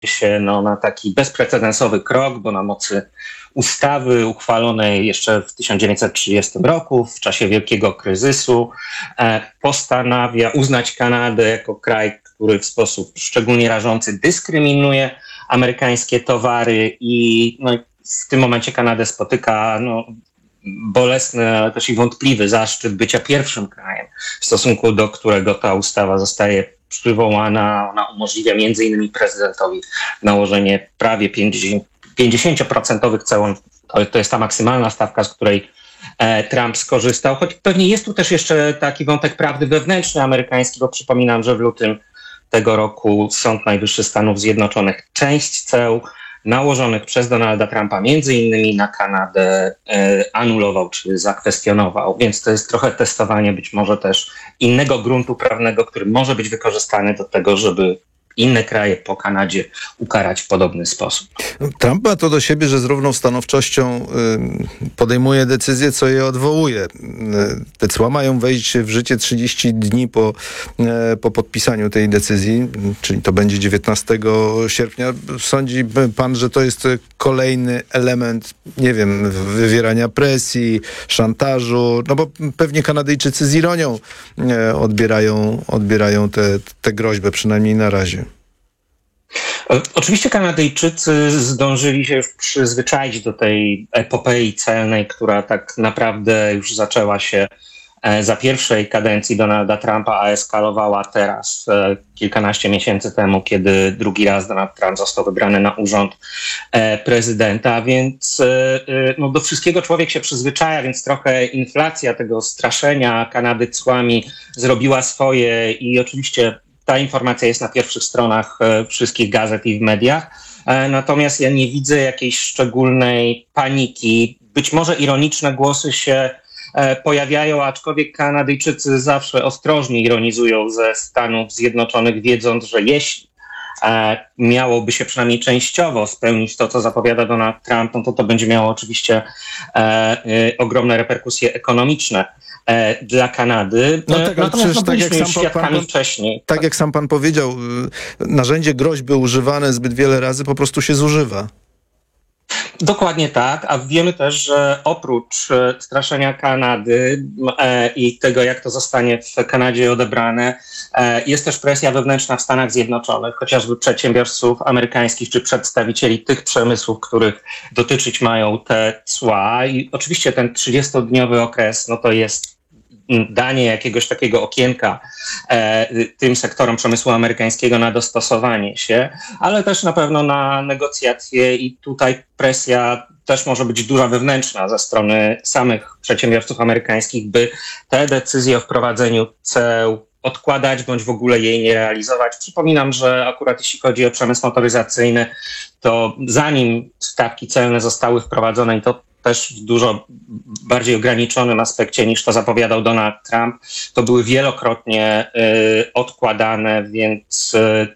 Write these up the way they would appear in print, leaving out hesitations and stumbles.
się na taki bezprecedensowy krok, bo na mocy ustawy uchwalonej jeszcze w 1930 roku, w czasie wielkiego kryzysu, postanawia uznać Kanadę jako kraj, który w sposób szczególnie rażący dyskryminuje amerykańskie towary i w tym momencie Kanadę spotyka bolesny, ale też i wątpliwy zaszczyt bycia pierwszym krajem, w stosunku do którego ta ustawa zostaje przywołana. Ona umożliwia między innymi prezydentowi nałożenie prawie 50% ceł. To jest ta maksymalna stawka, z której Trump skorzystał. Choć pewnie jest tu też jeszcze taki wątek prawdy wewnętrznej amerykańskiej, bo przypominam, że w lutym tego roku Sąd Najwyższy Stanów Zjednoczonych część ceł nałożonych przez Donalda Trumpa między innymi na Kanadę anulował czy zakwestionował. Więc to jest trochę testowanie być może też innego gruntu prawnego, który może być wykorzystany do tego, żeby inne kraje po Kanadzie ukarać w podobny sposób. Trump ma to do siebie, że z równą stanowczością podejmuje decyzję, co je odwołuje. Te cła mają wejść w życie 30 dni po podpisaniu tej decyzji, czyli to będzie 19 sierpnia. Sądzi pan, że to jest kolejny element, nie wiem, wywierania presji, szantażu, bo pewnie Kanadyjczycy z ironią odbierają tę groźbę, przynajmniej na razie. Oczywiście Kanadyjczycy zdążyli się już przyzwyczaić do tej epopei celnej, która tak naprawdę już zaczęła się za pierwszej kadencji Donalda Trumpa, a eskalowała teraz kilkanaście miesięcy temu, kiedy drugi raz Donald Trump został wybrany na urząd prezydenta, więc do wszystkiego człowiek się przyzwyczaja, więc trochę inflacja tego straszenia Kanady cłami zrobiła swoje i oczywiście ta informacja jest na pierwszych stronach wszystkich gazet i w mediach. Natomiast ja nie widzę jakiejś szczególnej paniki. Być może ironiczne głosy się pojawiają, aczkolwiek Kanadyjczycy zawsze ostrożnie ironizują ze Stanów Zjednoczonych, wiedząc, że jeśli miałoby się przynajmniej częściowo spełnić to, co zapowiada Donald Trump, to będzie miało oczywiście ogromne reperkusje ekonomiczne dla Kanady. Natomiast byliśmy już świadkami wcześniej. Tak jak sam pan powiedział, narzędzie groźby używane zbyt wiele razy po prostu się zużywa. Dokładnie tak, a wiemy też, że oprócz straszenia Kanady i tego, jak to zostanie w Kanadzie odebrane, jest też presja wewnętrzna w Stanach Zjednoczonych, chociażby przedsiębiorców amerykańskich czy przedstawicieli tych przemysłów, których dotyczyć mają te cła. I oczywiście ten 30-dniowy okres, to jest danie jakiegoś takiego okienka tym sektorom przemysłu amerykańskiego na dostosowanie się, ale też na pewno na negocjacje i tutaj presja też może być duża wewnętrzna ze strony samych przedsiębiorców amerykańskich, by te decyzje o wprowadzeniu ceł odkładać bądź w ogóle jej nie realizować. Przypominam, że akurat jeśli chodzi o przemysł motoryzacyjny, to zanim stawki celne zostały wprowadzone i to też w dużo bardziej ograniczonym aspekcie niż to zapowiadał Donald Trump, to były wielokrotnie odkładane, więc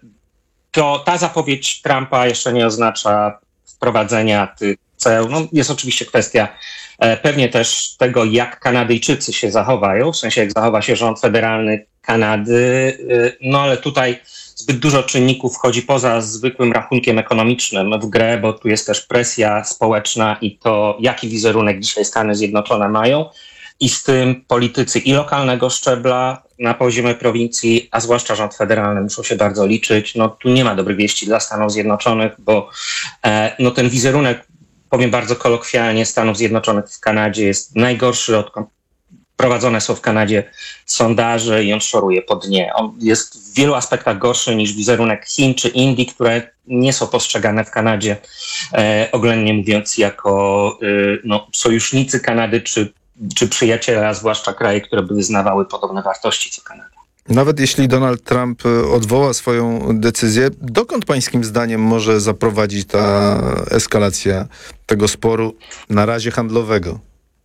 ta zapowiedź Trumpa jeszcze nie oznacza wprowadzenia tych ceł. Jest oczywiście kwestia pewnie też tego, jak Kanadyjczycy się zachowają, w sensie jak zachowa się rząd federalny Kanady, ale tutaj zbyt dużo czynników wchodzi poza zwykłym rachunkiem ekonomicznym w grę, bo tu jest też presja społeczna i to, jaki wizerunek dzisiaj Stany Zjednoczone mają i z tym politycy i lokalnego szczebla na poziomie prowincji, a zwłaszcza rząd federalny muszą się bardzo liczyć. Tu nie ma dobrych wieści dla Stanów Zjednoczonych, bo ten wizerunek, powiem bardzo kolokwialnie, Stanów Zjednoczonych w Kanadzie jest najgorszy, odkąd prowadzone są w Kanadzie sondaże i on szoruje po dnie. On jest w wielu aspektach gorszy niż wizerunek Chin czy Indii, które nie są postrzegane w Kanadzie, oględnie mówiąc, jako sojusznicy Kanady czy przyjaciele, a zwłaszcza kraje, które by wyznawały podobne wartości co Kanada. Nawet jeśli Donald Trump odwoła swoją decyzję, dokąd pańskim zdaniem może zaprowadzić ta eskalacja tego sporu, na razie handlowego?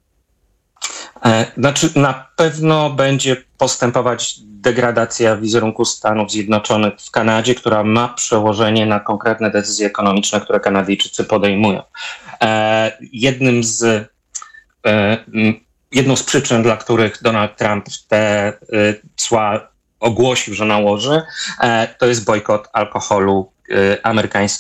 Na pewno będzie postępować degradacja wizerunku Stanów Zjednoczonych w Kanadzie, która ma przełożenie na konkretne decyzje ekonomiczne, które Kanadyjczycy podejmują. Jedną z przyczyn, dla których Donald Trump te cła ogłosił, że nałoży, to jest bojkot alkoholu amerykańskiej